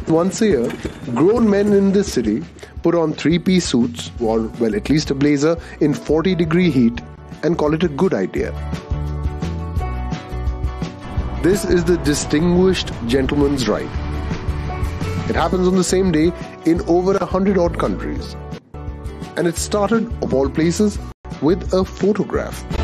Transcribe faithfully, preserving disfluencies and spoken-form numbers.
Once a year, grown men in this city put on three-piece suits, or well, at least a blazer, in forty degree heat and call it a good idea. This is the distinguished gentleman's rite. It happens on the same day in over a hundred odd countries. And it started, of all places, with a photograph.